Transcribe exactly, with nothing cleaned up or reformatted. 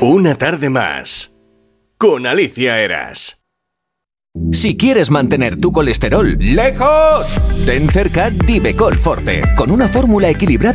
Una tarde más con Alicia Eras. Si quieres mantener tu colesterol lejos, ten cerca Divecol Forte, con una fórmula equilibrada